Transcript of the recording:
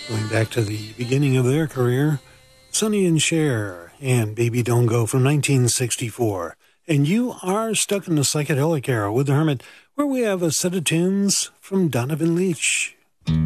Going back to the beginning of their career, Sonny and Cher and Baby Don't Go from 1964. And you are stuck in the psychedelic era with the Hermit, where we have a set of tunes from Donovan Leitch.